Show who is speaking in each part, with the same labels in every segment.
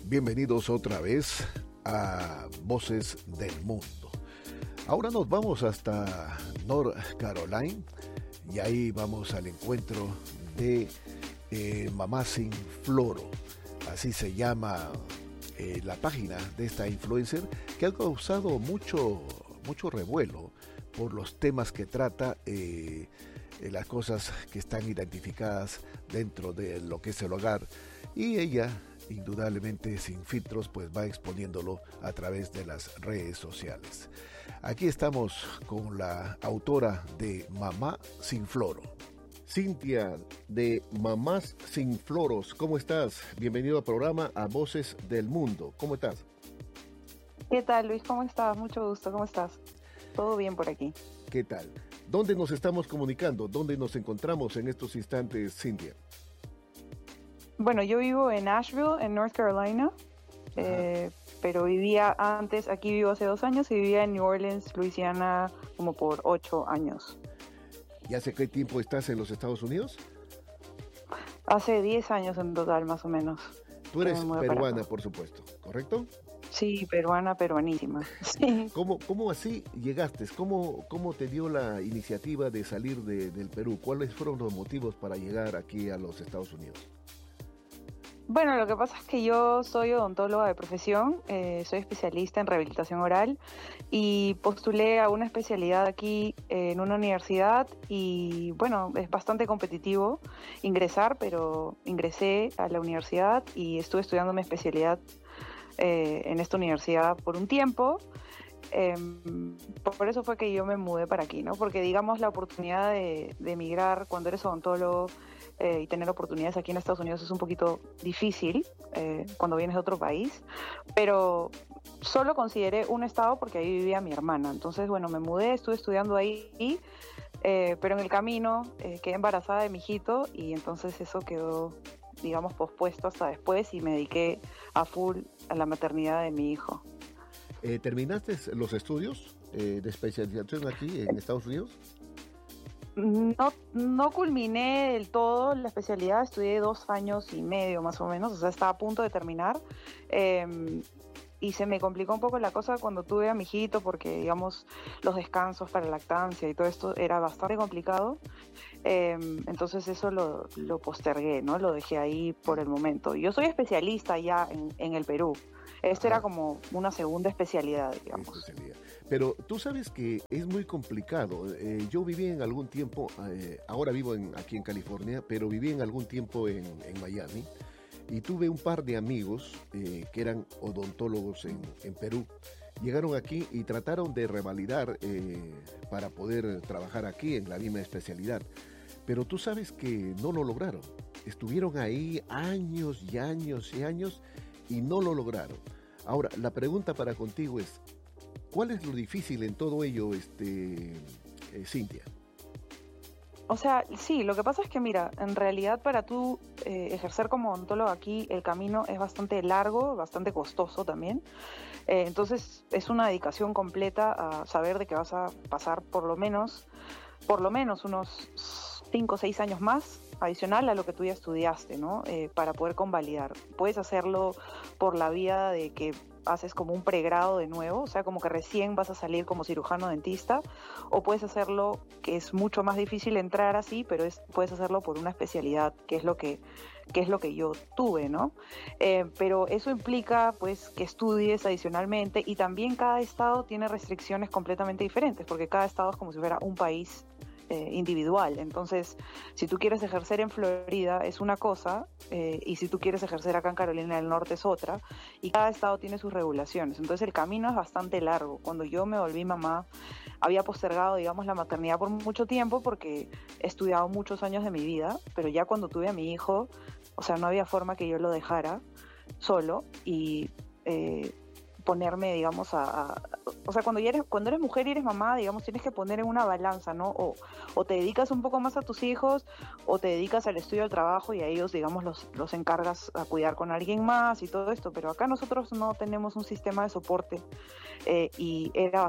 Speaker 1: Bienvenidos otra vez a Voces del Mundo. Ahora nos vamos hasta North Carolina y ahí vamos al encuentro de Mamá Sin Floro. Así se llama la página de esta influencer que ha causado mucho revuelo por los temas que trata, las cosas que están identificadas dentro de lo que es el hogar, y ella indudablemente sin filtros pues va exponiéndolo a través de las redes sociales. Aquí estamos con la autora de Mamá Sin Floro, Cintia de Mamás Sin Floros. ¿Cómo estás? Bienvenido al programa A Voces del Mundo. ¿Cómo estás?
Speaker 2: ¿Qué tal, Luis? ¿Cómo estás? Mucho gusto. ¿Cómo estás? Todo bien por aquí.
Speaker 1: ¿Qué tal? ¿Dónde nos estamos comunicando? ¿Dónde nos encontramos en estos instantes, Cintia?
Speaker 2: Bueno, yo vivo en Asheville, en North Carolina, pero vivía antes, aquí vivo hace 2 años y vivía en New Orleans, Luisiana, como por 8 años.
Speaker 1: ¿Y hace qué tiempo estás en los Estados Unidos?
Speaker 2: Hace 10 años en total, más o menos.
Speaker 1: Tú eres peruana, por supuesto, ¿correcto?
Speaker 2: Sí, peruanísima. Sí.
Speaker 1: ¿Cómo así llegaste? ¿Cómo te dio la iniciativa de salir del Perú? ¿Cuáles fueron los motivos para llegar aquí a los Estados Unidos?
Speaker 2: Bueno, lo que pasa es que yo soy odontóloga de profesión, soy especialista en rehabilitación oral y postulé a una especialidad aquí en una universidad y bueno, es bastante competitivo ingresar, pero ingresé a la universidad y estuve estudiando mi especialidad en esta universidad por un tiempo. Por eso fue que yo me mudé para aquí, ¿no? Porque digamos la oportunidad de emigrar cuando eres odontólogo y tener oportunidades aquí en Estados Unidos es un poquito difícil cuando vienes de otro país, pero solo consideré un estado porque ahí vivía mi hermana. Entonces, bueno, me mudé, estuve estudiando ahí, pero en el camino quedé embarazada de mi hijito y entonces eso quedó, digamos, pospuesto hasta después y me dediqué a full a la maternidad de mi hijo.
Speaker 1: ¿Terminaste los estudios de especialización aquí en Estados Unidos?
Speaker 2: No culminé del todo la especialidad, estudié 2 años y medio más o menos, o sea, estaba a punto de terminar. Y se me complicó un poco la cosa cuando tuve a mi hijito porque, digamos, los descansos para lactancia y todo esto era bastante complicado. Entonces eso lo postergué, ¿no? Lo dejé ahí por el momento. Yo soy especialista ya en el Perú. Esto era como una segunda especialidad, digamos.
Speaker 1: Pero tú sabes que es muy complicado. Yo viví en algún tiempo, ahora vivo aquí en California, pero viví en algún tiempo en Miami. Y tuve un par de amigos que eran odontólogos en Perú. Llegaron aquí y trataron de revalidar para poder trabajar aquí en la misma especialidad. Pero tú sabes que no lo lograron. Estuvieron ahí años y años y años y no lo lograron. Ahora, la pregunta para contigo es, ¿cuál es lo difícil en todo ello, Cintia?
Speaker 2: O sea, sí, lo que pasa es que, mira, en realidad para tú ejercer como odontólogo aquí, el camino es bastante largo, bastante costoso también. Entonces, es una dedicación completa a saber de que vas a pasar por lo menos unos 5 o 6 años más adicional a lo que tú ya estudiaste, ¿no? Para poder convalidar. Puedes hacerlo por la vía de que haces como un pregrado de nuevo, o sea, como que recién vas a salir como cirujano dentista, o puedes hacerlo, que es mucho más difícil entrar así, pero puedes hacerlo por una especialidad, que es lo que yo tuve, ¿no? Pero eso implica, pues, que estudies adicionalmente y también cada estado tiene restricciones completamente diferentes, porque cada estado es como si fuera un país individual. Entonces, si tú quieres ejercer en Florida es una cosa y si tú quieres ejercer acá en Carolina del Norte es otra, y cada estado tiene sus regulaciones. Entonces el camino es bastante largo. Cuando yo me volví mamá había postergado, digamos, la maternidad por mucho tiempo porque he estudiado muchos años de mi vida, pero ya cuando tuve a mi hijo, o sea, no había forma que yo lo dejara solo y ponerme, digamos, o sea, cuando eres mujer y eres mamá, digamos, tienes que poner en una balanza, ¿no? O te dedicas un poco más a tus hijos, o te dedicas al estudio, al trabajo, y a ellos, digamos, los encargas a cuidar con alguien más y todo esto. Pero acá nosotros no tenemos un sistema de soporte y era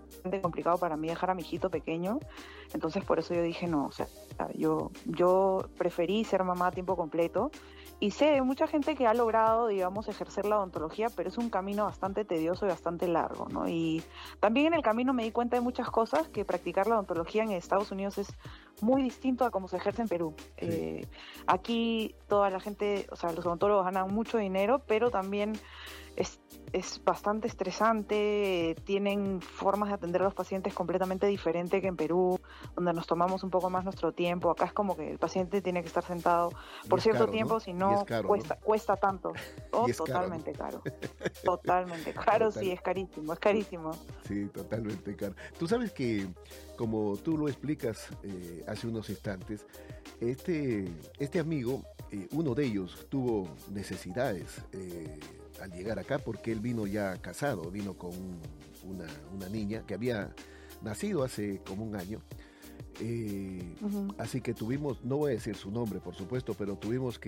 Speaker 2: bastante complicado para mí dejar a mi hijito pequeño, entonces por eso yo dije no, o sea, yo preferí ser mamá a tiempo completo. Y sé de mucha gente que ha logrado, digamos, ejercer la odontología, pero es un camino bastante tedioso y bastante largo, ¿no? Y también en el camino me di cuenta de muchas cosas, que practicar la odontología en Estados Unidos es muy distinto a cómo se ejerce en Perú.
Speaker 1: Sí.
Speaker 2: Aquí toda la gente, o sea, los odontólogos ganan mucho dinero, pero también es, es bastante estresante, tienen formas de atender a los pacientes completamente diferente que en Perú, donde nos tomamos un poco más nuestro tiempo. Acá es como que el paciente tiene que estar sentado
Speaker 1: Y
Speaker 2: por
Speaker 1: es
Speaker 2: cierto
Speaker 1: caro,
Speaker 2: tiempo,
Speaker 1: ¿no?
Speaker 2: si
Speaker 1: Y es
Speaker 2: no
Speaker 1: caro, ¿no?
Speaker 2: cuesta tanto. Oh,
Speaker 1: Y es caro, ¿no?
Speaker 2: totalmente caro. Totalmente caro, sí,
Speaker 1: Total,
Speaker 2: es carísimo, es carísimo.
Speaker 1: sí, totalmente caro. Tú sabes que, como tú lo explicas hace unos instantes, este amigo, uno de ellos tuvo necesidades al llegar acá porque él vino ya casado, vino con una niña que había nacido hace como un año.
Speaker 2: Ujú.
Speaker 1: Así que tuvimos, no voy a decir su nombre por supuesto, pero tuvimos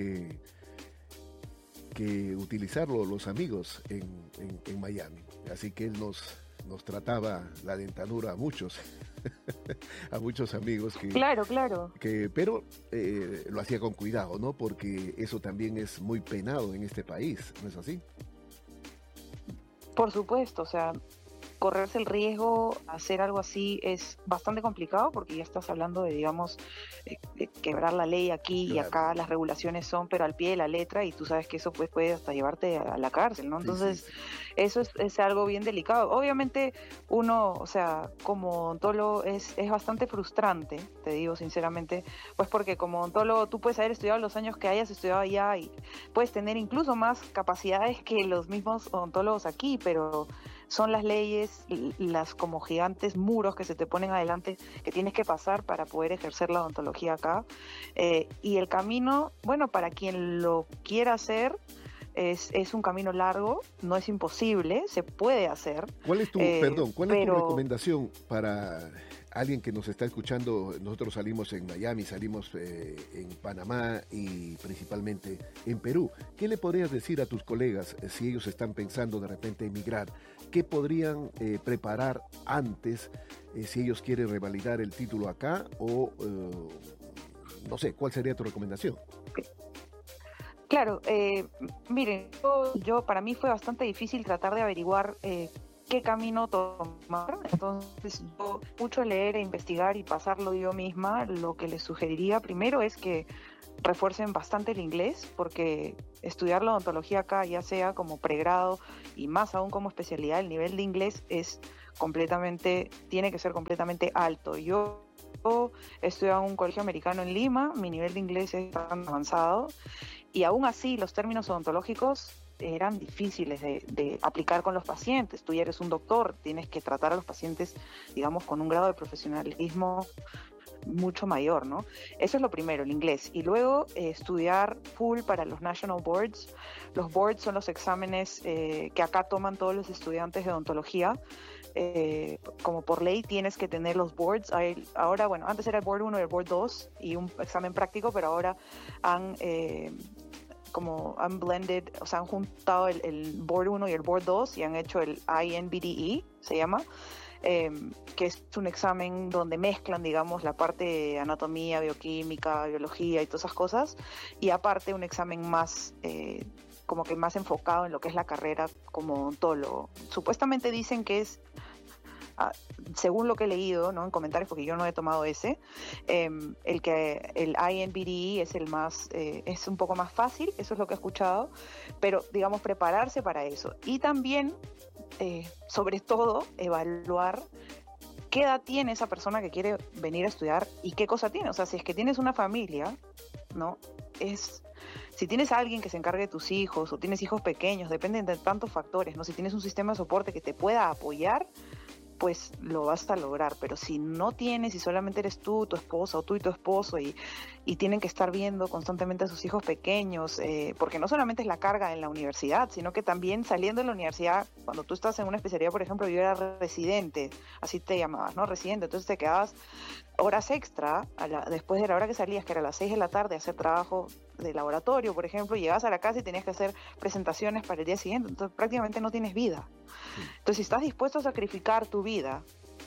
Speaker 1: que utilizarlo los amigos en Miami. Así que él nos trataba la dentadura a muchos, a muchos amigos
Speaker 2: Claro, claro.
Speaker 1: pero lo hacía con cuidado, ¿no? Porque eso también es muy penado en este país, ¿no es así?
Speaker 2: Por supuesto, o sea, correrse el riesgo a hacer algo así es bastante complicado porque ya estás hablando de, digamos, de quebrar la ley aquí y
Speaker 1: Claro,
Speaker 2: acá las regulaciones son, pero al pie de la letra y tú sabes que eso pues puede hasta llevarte a la cárcel, ¿no?
Speaker 1: sí, sí,
Speaker 2: Entonces,
Speaker 1: sí.
Speaker 2: eso es algo bien delicado. Obviamente uno, o sea, como odontólogo es bastante frustrante, te digo sinceramente, pues porque como odontólogo tú puedes haber estudiado los años que hayas estudiado allá y puedes tener incluso más capacidades que los mismos odontólogos aquí, pero son las leyes, las como gigantes muros que se te ponen adelante que tienes que pasar para poder ejercer la odontología acá. Y el camino, bueno, para quien lo quiera hacer, es un camino largo, no es imposible, se puede hacer,
Speaker 1: ¿Cuál es tu
Speaker 2: pero
Speaker 1: recomendación para alguien que nos está escuchando? Nosotros salimos en Miami, salimos en Panamá y principalmente en Perú. ¿Qué le podrías decir a tus colegas si ellos están pensando de repente emigrar? ¿Qué podrían preparar antes si ellos quieren revalidar el título acá? O no sé, ¿cuál sería tu recomendación?
Speaker 2: claro, miren, yo para mí fue bastante difícil tratar de averiguar qué camino tomar, entonces yo mucho leer e investigar y pasarlo yo misma. Lo que les sugeriría primero es que refuercen bastante el inglés, porque estudiar la odontología acá, ya sea como pregrado y más aún como especialidad, el nivel de inglés tiene que ser completamente alto. Yo estudié en un colegio americano en Lima, mi nivel de inglés es tan avanzado y aún así los términos odontológicos eran difíciles de aplicar con los pacientes. Tú ya eres un doctor, tienes que tratar a los pacientes, digamos, con un grado de profesionalismo mucho mayor, ¿no? Eso es lo primero, el inglés. Y luego estudiar full para los National Boards. Los boards son los exámenes que acá toman todos los estudiantes de odontología. Como por ley tienes que tener los boards. Ahora, bueno, antes era el board 1 y el board 2 y un examen práctico, pero ahora han blended, o sea, han juntado el board 1 y el board 2 y han hecho el INBDE, se llama, que es un examen donde mezclan, digamos, la parte de anatomía, bioquímica, biología y todas esas cosas, y aparte un examen más, como que más enfocado en lo que es la carrera como odontólogo. Supuestamente dicen que es, según lo que he leído, ¿no?, en comentarios, porque yo no he tomado ese, el INBDE es el más, es un poco más fácil, eso es lo que he escuchado, pero digamos prepararse para eso. Y también, sobre todo, evaluar qué edad tiene esa persona que quiere venir a estudiar y qué cosa tiene. O sea, si es que tienes una familia, ¿no? Si tienes a alguien que se encargue de tus hijos o tienes hijos pequeños, dependen de tantos factores, ¿no? Si tienes un sistema de soporte que te pueda apoyar, pues lo vas a lograr. Pero si no tienes y solamente eres tú, tu esposa o tú y tu esposo y tienen que estar viendo constantemente a sus hijos pequeños, porque no solamente es la carga en la universidad, sino que también saliendo de la universidad, cuando tú estás en una especialidad, por ejemplo, yo era residente, así te llamabas, ¿no? Residente, entonces te quedabas horas extra después de la hora que salías, que era a las 6 de la tarde, a hacer trabajo de laboratorio, por ejemplo, y llegabas a la casa y tenías que hacer presentaciones para el día siguiente, entonces prácticamente no tienes vida.
Speaker 1: Sí.
Speaker 2: Entonces, si estás dispuesto a sacrificar tu vida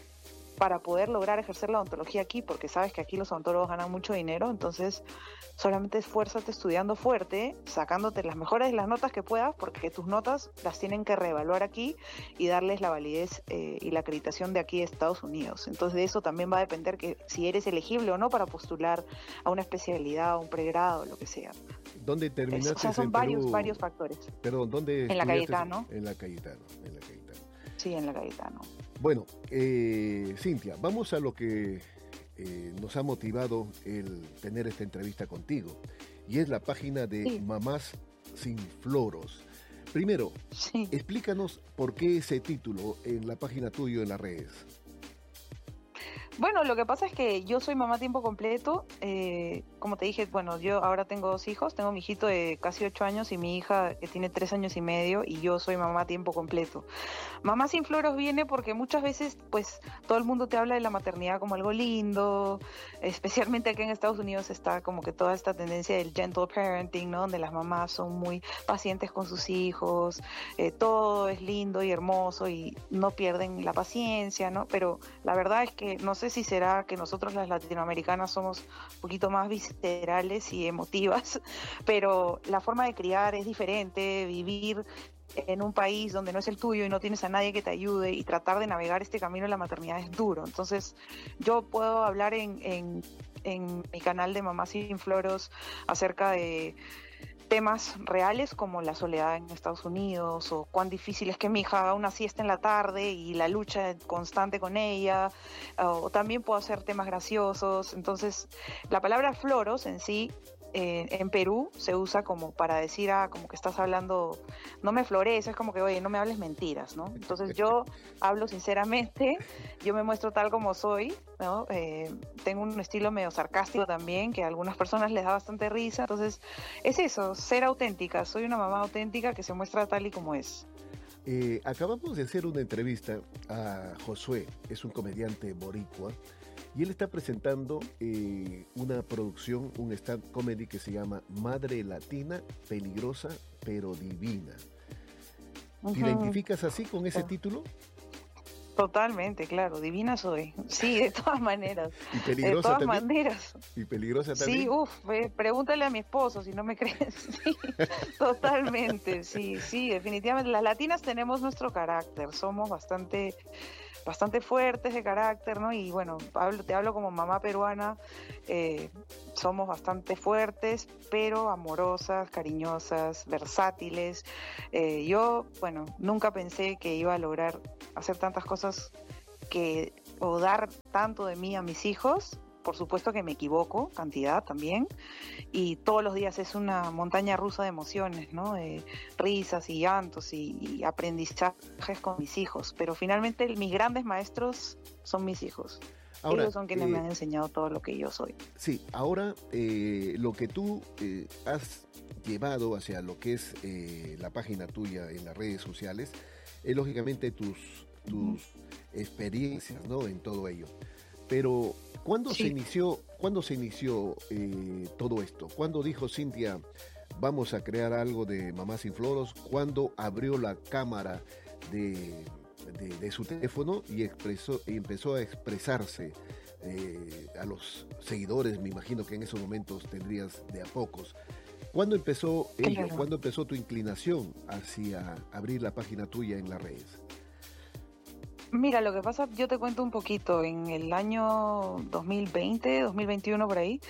Speaker 2: para poder lograr ejercer la odontología aquí, porque sabes que aquí los odontólogos ganan mucho dinero, entonces solamente esfuérzate estudiando fuerte, sacándote las mejores de las notas que puedas, porque tus notas las tienen que reevaluar aquí y darles la validez y la acreditación de aquí de Estados Unidos. Entonces de eso también va a depender que si eres elegible o no para postular a una especialidad, a un pregrado, lo que sea.
Speaker 1: ¿Dónde terminaste?
Speaker 2: O sea, son
Speaker 1: en
Speaker 2: varios
Speaker 1: Perú?
Speaker 2: factores.
Speaker 1: Perdón, ¿dónde
Speaker 2: En la
Speaker 1: estudiaste?
Speaker 2: Cayetano.
Speaker 1: En la Cayetano, en la Cayetano.
Speaker 2: Sí, en la Cayetano.
Speaker 1: Bueno, Cintia, vamos a lo que nos ha motivado el tener esta entrevista contigo, y es la página de
Speaker 2: Sí,
Speaker 1: Mamás Sin Floros. Primero,
Speaker 2: sí.
Speaker 1: explícanos por qué ese título en la página tuya en las redes.
Speaker 2: Bueno, lo que pasa es que yo soy mamá a tiempo completo. Como te dije, bueno, yo ahora tengo 2 hijos. Tengo mi hijito de casi 8 años y mi hija que tiene 3 años y medio, y yo soy mamá a tiempo completo. Mamá sin floros viene porque muchas veces, pues, todo el mundo te habla de la maternidad como algo lindo, especialmente aquí en Estados Unidos está como que toda esta tendencia del gentle parenting, ¿no? Donde las mamás son muy pacientes con sus hijos, todo es lindo y hermoso y no pierden la paciencia, ¿no? Pero la verdad es que no sé si será que nosotros las latinoamericanas somos un poquito más viscerales y emotivas, pero la forma de criar es diferente, vivir en un país donde no es el tuyo y no tienes a nadie que te ayude y tratar de navegar este camino de la maternidad es duro. Entonces yo puedo hablar en mi canal de Mamá Sin Floros acerca de temas reales como la soledad en Estados Unidos o cuán difícil es que mi hija haga una siesta en la tarde y la lucha constante con ella, o también puedo hacer temas graciosos. Entonces la palabra floros en sí en Perú se usa como para decir, como que estás hablando, no me flores, es como que, oye, no me hables mentiras, ¿no? Entonces yo hablo sinceramente, yo me muestro tal como soy, ¿no? Tengo un estilo medio sarcástico también, que a algunas personas les da bastante risa, entonces es eso, ser auténtica, soy una mamá auténtica que se muestra tal y como es.
Speaker 1: Acabamos de hacer una entrevista a Josué, es un comediante boricua, y él está presentando una producción, un stand comedy que se llama Madre Latina, Peligrosa pero Divina. ¿Te identificas así con ese título?
Speaker 2: Totalmente, claro, divina soy. Sí, de todas maneras.
Speaker 1: ¿Y
Speaker 2: De
Speaker 1: peligrosa
Speaker 2: todas
Speaker 1: también?
Speaker 2: maneras.
Speaker 1: ¿Y peligrosa
Speaker 2: Sí,
Speaker 1: también?
Speaker 2: pregúntale a mi esposo si no me crees. Sí, totalmente, sí, sí, definitivamente. Las latinas tenemos nuestro carácter, somos bastante fuertes de carácter, ¿no? Y bueno, te hablo como mamá peruana, somos bastante fuertes, pero amorosas, cariñosas, versátiles. Yo, bueno, nunca pensé que iba a lograr hacer tantas cosas o dar tanto de mí a mis hijos. Por supuesto que me equivoco, cantidad también, y todos los días es una montaña rusa de emociones, ¿no? Risas y llantos y aprendizajes con mis hijos, pero finalmente mis grandes maestros son mis hijos.
Speaker 1: Ahora,
Speaker 2: Ellos son quienes me han enseñado todo lo que yo soy.
Speaker 1: sí, ahora lo que tú has llevado hacia lo que es la página tuya en las redes sociales es lógicamente tus experiencias, ¿no? En todo ello. Pero, ¿cuándo se
Speaker 2: Sí.
Speaker 1: inició, todo esto? ¿Cuándo dijo Cintia, vamos a crear algo de Mamá Sin Floros? ¿Cuándo abrió la cámara de su teléfono y empezó a expresarse a los seguidores? Me imagino que en esos momentos tendrías de a pocos. ¿Cuándo empezó ello?
Speaker 2: Claro.
Speaker 1: ¿Cuándo empezó tu inclinación hacia abrir la página tuya en las redes?
Speaker 2: Mira, lo que pasa, yo te cuento un poquito, en el año 2020, 2021 por ahí,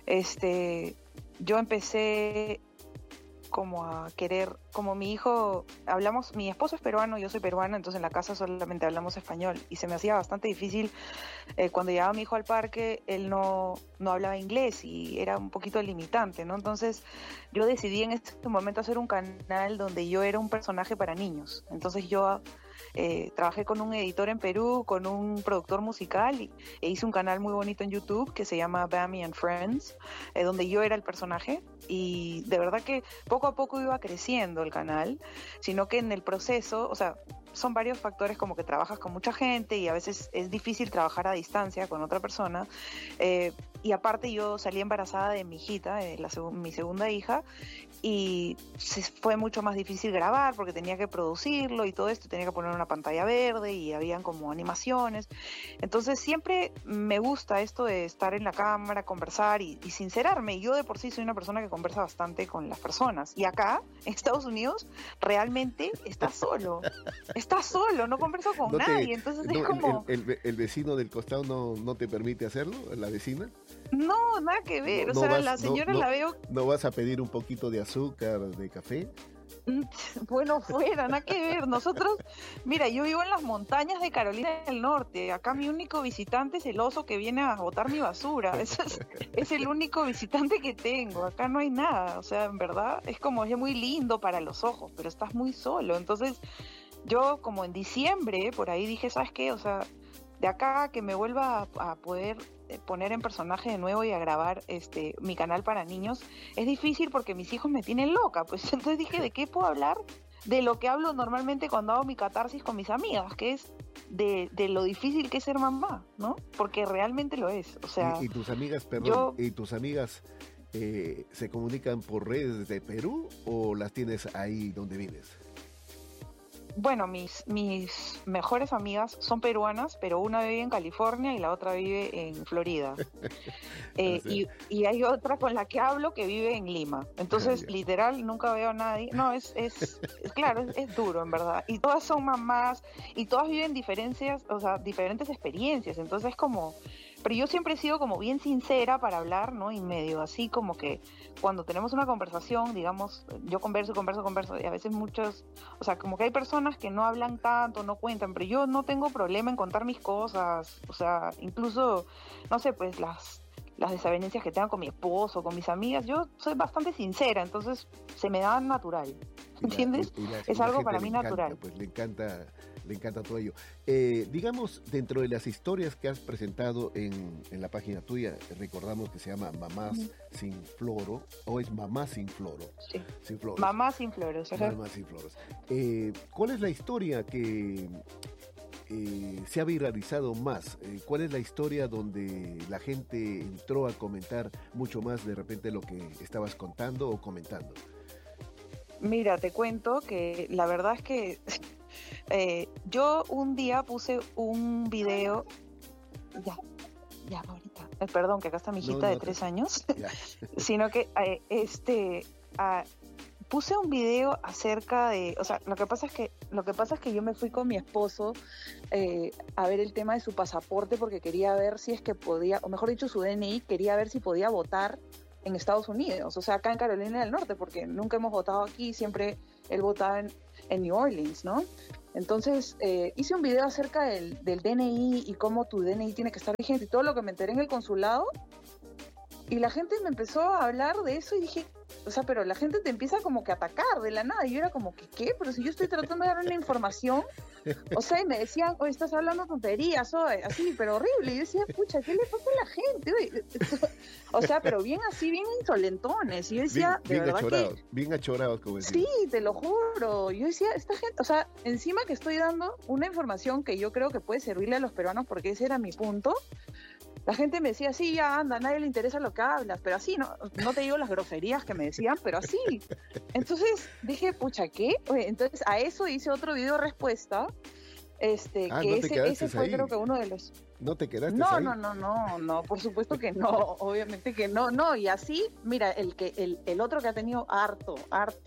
Speaker 2: yo empecé como a querer, como mi hijo, mi esposo es peruano, yo soy peruana, entonces en la casa solamente hablamos español y se me hacía bastante difícil cuando llegaba mi hijo al parque, él no hablaba inglés y era un poquito limitante, ¿no? Entonces yo decidí en este momento hacer un canal donde yo era un personaje para niños, entonces yo trabajé con un editor en Perú, con un productor musical e hice un canal muy bonito en YouTube que se llama Bammy and Friends, donde yo era el personaje y de verdad que poco a poco iba creciendo el canal, sino que en el proceso, o sea, son varios factores como que trabajas con mucha gente y a veces es difícil trabajar a distancia con otra persona, y aparte yo salí embarazada de mi hijita, mi segunda hija, y fue mucho más difícil grabar porque tenía que producirlo y todo esto, tenía que poner una pantalla verde y habían como animaciones. Entonces siempre me gusta esto de estar en la cámara, conversar y sincerarme. Yo de por sí soy una persona que conversa bastante con las personas. Y acá, en Estados Unidos, realmente estás solo, no converso con nadie. Entonces es como...
Speaker 1: ¿El vecino del costado no te permite hacerlo? ¿La vecina?
Speaker 2: No, nada que ver. O sea, la señora la veo...
Speaker 1: ¿No vas a pedir un poquito de azúcar, de café?
Speaker 2: Bueno, fuera, nada que ver. Nosotros, mira, yo vivo en las montañas de Carolina del Norte. Acá mi único visitante es el oso que viene a botar mi basura. Es el único visitante que tengo. Acá no hay nada. O sea, en verdad, es muy lindo para los ojos, pero estás muy solo. Entonces, yo como en diciembre, por ahí dije, ¿sabes qué? O sea, de acá que me vuelva a poder poner en personaje de nuevo y a grabar mi canal para niños, es difícil porque mis hijos me tienen loca, pues entonces dije, ¿de qué puedo hablar? De lo que hablo normalmente cuando hago mi catarsis con mis amigas, que es de lo difícil que es ser mamá, ¿no? Porque realmente lo es, o sea...
Speaker 1: ¿Y tus amigas, perdón, y tus amigas se comunican por redes de Perú o las tienes ahí donde vives?
Speaker 2: Bueno, mis mejores amigas son peruanas, pero una vive en California y la otra vive en Florida. Y hay otra con la que hablo que vive en Lima. Entonces, literal, nunca veo a nadie. No, claro, es duro, en verdad. Y todas son mamás y todas viven diferentes experiencias. Entonces, pero yo siempre he sido como bien sincera para hablar, ¿no? Y medio así como que cuando tenemos una conversación, digamos, yo converso, y a veces o sea, como que hay personas que no hablan tanto, no cuentan, pero yo no tengo problema en contar mis cosas, o sea, incluso, no sé, pues las desavenencias que tenga con mi esposo, con mis amigas, yo soy bastante sincera, entonces se me da natural, ¿entiendes? Es algo para mí natural.
Speaker 1: Pues le encanta todo ello. Digamos, dentro de las historias que has presentado en la página tuya, recordamos que se llama Mamás sin Floro, o es Mamá sin Floro.
Speaker 2: Sí.
Speaker 1: Sin floros.
Speaker 2: Mamá sin floros.
Speaker 1: Mamá sin floros. ¿Cuál es la historia que se ha viralizado más? ¿Cuál es la historia donde la gente entró a comentar mucho más de repente lo que estabas contando o comentando?
Speaker 2: Mira, te cuento que la verdad es que yo un día puse un video, ya ahorita, perdón, que acá está mi hijita de 3 años, sino que puse un video acerca de, o sea, lo que pasa es que yo me fui con mi esposo a ver el tema de su pasaporte porque quería ver si es que podía, o mejor dicho su DNI, quería ver si podía votar en Estados Unidos, o sea, acá en Carolina del Norte, porque nunca hemos votado aquí, siempre él votaba en New Orleans, ¿no? Entonces, hice un video acerca del DNI y cómo tu DNI tiene que estar vigente y todo lo que me enteré en el consulado, y la gente me empezó a hablar de eso y dije, o sea, pero la gente te empieza como que a atacar de la nada, y yo era como que, ¿qué? Pero si yo estoy tratando de dar una información, o sea, y me decían, oye, estás hablando tonterías, oye, así, pero horrible, y yo decía, pucha, ¿qué le pasa a la gente? Oye? O sea, pero bien así, bien insolentones, y yo decía,
Speaker 1: bien
Speaker 2: de verdad
Speaker 1: achorados,
Speaker 2: que...
Speaker 1: bien achorados, como decía.
Speaker 2: Sí, te lo juro, yo decía, esta gente, o sea, encima que estoy dando una información que yo creo que puede servirle a los peruanos, porque ese era mi punto, la gente me decía, sí, ya anda, a nadie le interesa lo que hablas, pero así, no te digo las groserías que me decían, pero así. Entonces dije, pucha, ¿qué? Oye, entonces a eso hice otro video respuesta, que ese fue
Speaker 1: ahí.
Speaker 2: Creo que uno de los...
Speaker 1: ¿No te quedaste
Speaker 2: No,
Speaker 1: ahí?
Speaker 2: no, por supuesto que no, obviamente que no, y así, mira, el otro que ha tenido harto,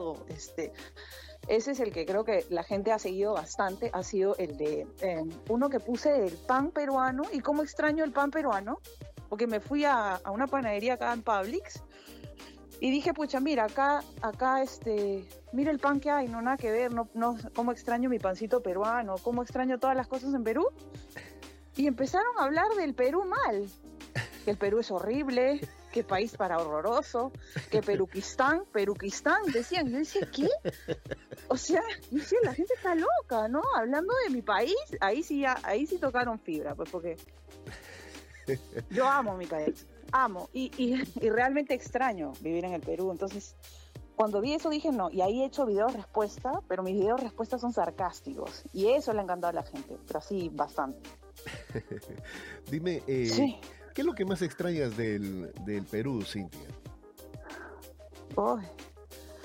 Speaker 2: ese es el que creo que la gente ha seguido bastante, ha sido el de uno que puse del pan peruano, y cómo extraño el pan peruano, porque me fui a una panadería acá en Publix, y dije, pucha, mira, acá, mira el pan que hay, no nada que ver, no, cómo extraño mi pancito peruano, cómo extraño todas las cosas en Perú, y empezaron a hablar del Perú mal, que el Perú es horrible, que país para horroroso, que Peruquistán, decían. Yo decía, ¿qué? O sea, yo decía, la gente está loca, ¿no? Hablando de mi país, ahí sí tocaron fibra, pues porque yo amo mi país, amo, y realmente extraño vivir en el Perú. Entonces, cuando vi eso dije, no, y ahí he hecho videos respuesta, pero mis videos respuesta son sarcásticos, y eso le ha encantado a la gente, pero así bastante.
Speaker 1: Dime,
Speaker 2: sí.
Speaker 1: ¿Qué es lo que más extrañas del Perú, Cintia?
Speaker 2: Oh,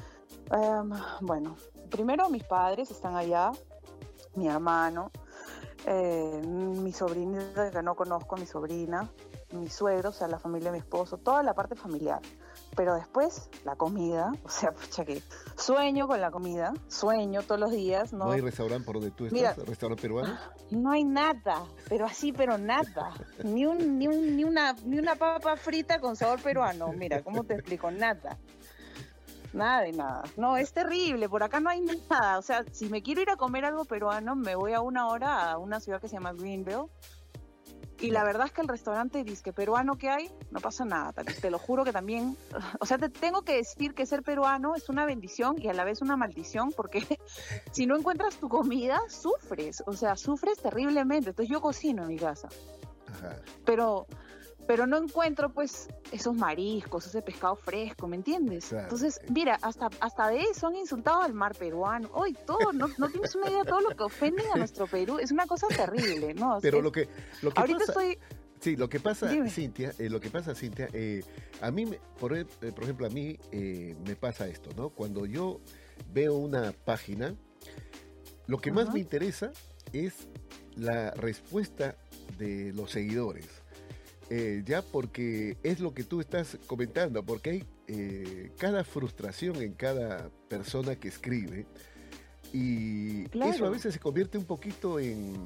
Speaker 2: Em, bueno, primero mis padres están allá, mi hermano, mi sobrinita que no conozco, mi sobrina, mis suegros, o sea, la familia de mi esposo, toda la parte familiar. Pero después, la comida, o sea, pucha que sueño con la comida, sueño todos los días,
Speaker 1: ¿No hay
Speaker 2: no,
Speaker 1: restaurante por donde tú
Speaker 2: mira,
Speaker 1: estás? ¿Restaurante peruano?
Speaker 2: no hay nada, pero así, pero nada, ni una papa frita con sabor peruano, mira, ¿cómo te explico? Nada. Nada de nada. No, es terrible. Por acá no hay nada. O sea, si me quiero ir a comer algo peruano, me voy a una hora a una ciudad que se llama Greenville. Y la
Speaker 1: Ya.
Speaker 2: verdad es que el restaurante disque peruano que hay, no pasa nada. Te lo juro que también. O sea, te tengo que decir que ser peruano es una bendición y a la vez una maldición, porque si no encuentras tu comida, sufres. O sea, sufres terriblemente. Entonces yo cocino en mi casa.
Speaker 1: Ajá.
Speaker 2: Pero no encuentro pues esos mariscos, ese pescado fresco, ¿me entiendes?
Speaker 1: Claro.
Speaker 2: Entonces, mira, hasta de eso han insultado al mar peruano. Hoy todo, no tienes una idea de todo lo que ofenden a nuestro Perú, es una cosa terrible, ¿no?
Speaker 1: Pero
Speaker 2: Ahorita
Speaker 1: pasa,
Speaker 2: estoy,
Speaker 1: sí, lo que pasa,
Speaker 2: dime.
Speaker 1: Cintia, a mí, por ejemplo, a mí me pasa esto, ¿no? Cuando yo veo una página, lo que más
Speaker 2: Ajá,
Speaker 1: me interesa es la respuesta de los seguidores. Ya porque es lo que tú estás comentando, porque hay cada frustración en cada persona que escribe y eso a
Speaker 2: claro.
Speaker 1: veces se convierte un poquito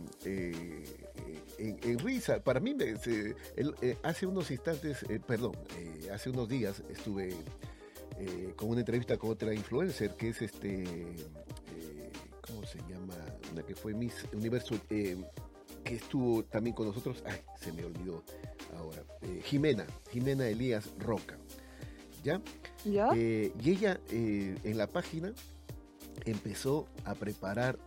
Speaker 1: en risa. Para mí, hace unos instantes, hace unos días estuve con una entrevista con otra influencer que es ¿cómo se llama? Una que fue Miss Universo, que estuvo también con nosotros, ay, se me olvidó ahora, Jimena Elías Roca, ¿ya?
Speaker 2: ¿Ya?
Speaker 1: Y ella en la página empezó a preparar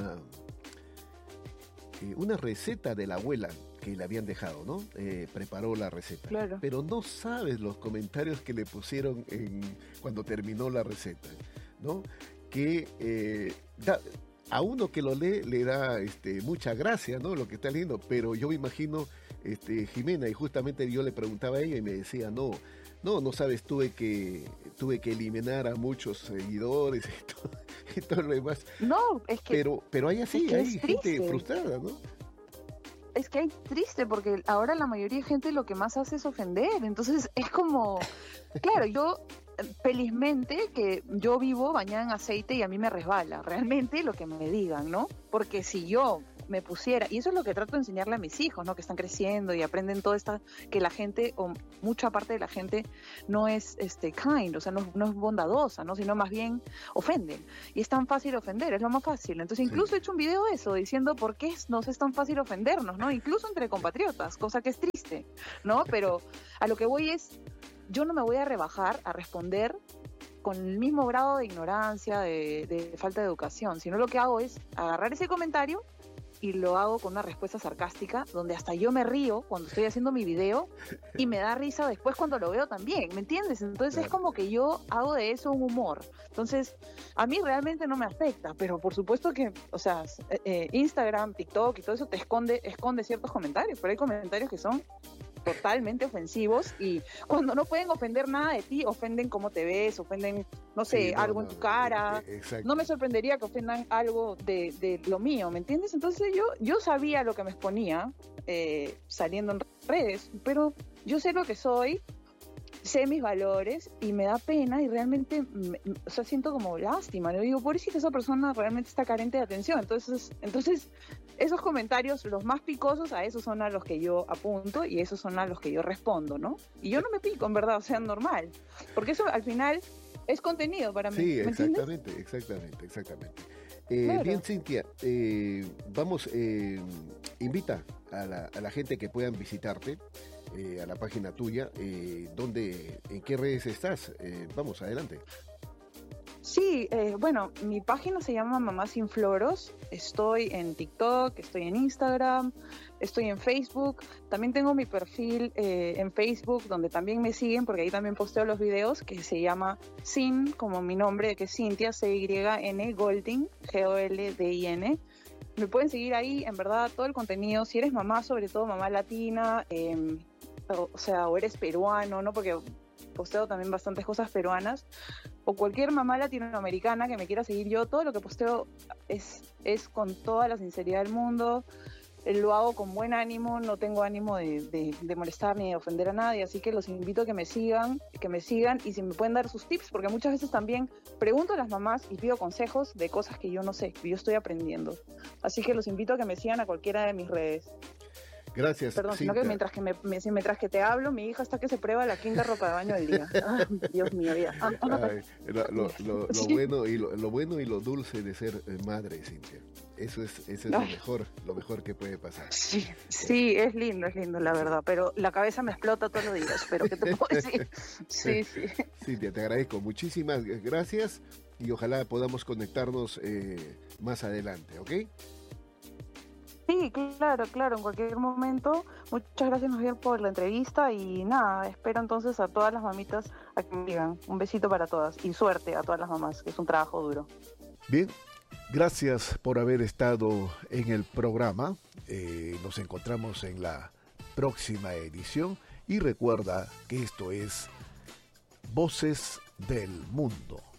Speaker 1: una receta de la abuela que le habían dejado, ¿no? Preparó la receta.
Speaker 2: Claro.
Speaker 1: Pero no sabes los comentarios que le pusieron cuando terminó la receta, ¿no? Que a uno que lo lee le da mucha gracia, ¿no? Lo que está leyendo, pero yo me imagino Jimena, y justamente yo le preguntaba a ella y me decía, no sabes, tuve que eliminar a muchos seguidores y todo lo demás.
Speaker 2: No,
Speaker 1: Pero hay
Speaker 2: es que
Speaker 1: hay
Speaker 2: es
Speaker 1: gente
Speaker 2: triste.
Speaker 1: frustrada, ¿no?
Speaker 2: Es que es triste porque ahora la mayoría de gente lo que más hace es ofender. Entonces es como, claro, yo felizmente que yo vivo bañada en aceite y a mí me resbala realmente lo que me digan, ¿no? Porque si yo me pusiera, y eso es lo que trato de enseñarle a mis hijos, ¿no? Que están creciendo y aprenden todo esto, que la gente, o mucha parte de la gente, no es kind, o sea, no es bondadosa, ¿no? Sino más bien ofenden. Y es tan fácil ofender, es lo más fácil. Entonces
Speaker 1: Sí,
Speaker 2: incluso he hecho un video de eso, diciendo por qué nos es tan fácil ofendernos, ¿no? Incluso entre compatriotas, cosa que es triste, ¿no? Pero a lo que voy es, yo no me voy a rebajar a responder con el mismo grado de ignorancia, de falta de educación, sino lo que hago es agarrar ese comentario y lo hago con una respuesta sarcástica, donde hasta yo me río cuando estoy haciendo mi video y me da risa después cuando lo veo también, ¿me entiendes? Entonces es
Speaker 1: claro.
Speaker 2: como que yo hago de eso un humor. Entonces, a mí realmente no me afecta, pero por supuesto que, o sea, Instagram, TikTok y todo eso te esconde ciertos comentarios, pero hay comentarios que son totalmente ofensivos y cuando no pueden ofender nada de ti, ofenden cómo te ves, ofenden, no
Speaker 1: Sí,
Speaker 2: sé,
Speaker 1: no,
Speaker 2: algo en
Speaker 1: no,
Speaker 2: tu cara. No
Speaker 1: exacto.
Speaker 2: me sorprendería que ofendan algo de lo mío, ¿me entiendes? Entonces yo sabía lo que me exponía saliendo en redes, pero yo sé lo que soy, sé mis valores y me da pena y realmente, o sea, siento como lástima. Le digo, pobrecita, esa persona realmente está carente de atención. Entonces, esos comentarios, los más picosos, a esos son a los que yo apunto y esos son a los que yo respondo, ¿no? Y yo no me pico, en verdad, o sea, normal. Porque eso al final es contenido para mí,
Speaker 1: Sí,
Speaker 2: ¿me entiendes?
Speaker 1: exactamente. Bien,
Speaker 2: Claro.
Speaker 1: Cintia, vamos, invita a la gente que puedan visitarte a la página tuya, en qué redes estás. Vamos, adelante.
Speaker 2: Sí, bueno, mi página se llama Mamá Sin Floros. Estoy en TikTok, estoy en Instagram, estoy en Facebook. También tengo mi perfil en Facebook, donde también me siguen, porque ahí también posteo los videos, que se llama Sin, como mi nombre, que es Cintia, C-Y-N, Goldin, Goldin. Me pueden seguir ahí, en verdad, todo el contenido. Si eres mamá, sobre todo mamá latina, o sea, o eres peruano, ¿no? Porque posteo también bastantes cosas peruanas. o cualquier mamá latinoamericana que me quiera seguir, yo todo lo que posteo es con toda la sinceridad del mundo. Lo hago con buen ánimo, no tengo ánimo de molestar ni de ofender a nadie, así que los invito a que me sigan y si me pueden dar sus tips, porque muchas veces también pregunto a las mamás y pido consejos de cosas que yo no sé, que yo estoy aprendiendo. Así que los invito a que me sigan a cualquiera de mis redes.
Speaker 1: Gracias,
Speaker 2: Perdón, sino
Speaker 1: Cintia.
Speaker 2: que mientras que te hablo, mi hija está que se prueba la quinta ropa de baño del día. Ay, Dios mío, ya.
Speaker 1: Ay, lo
Speaker 2: Sí.
Speaker 1: bueno y lo bueno y lo dulce de ser madre, Cintia. Eso es
Speaker 2: Ay,
Speaker 1: lo mejor que puede pasar.
Speaker 2: sí, sí, es lindo, la verdad, pero la cabeza me explota todos los días, pero ¿qué te puedo decir? Sí, sí.
Speaker 1: Cintia, te agradezco. Muchísimas gracias y ojalá podamos conectarnos más adelante, ¿ok?
Speaker 2: Sí, claro, en cualquier momento. Muchas gracias, más bien, por la entrevista y nada, espero entonces a todas las mamitas a que me digan un besito para todas y suerte a todas las mamás, que es un trabajo duro.
Speaker 1: Bien, gracias por haber estado en el programa. Nos encontramos en la próxima edición y recuerda que esto es Voces del Mundo.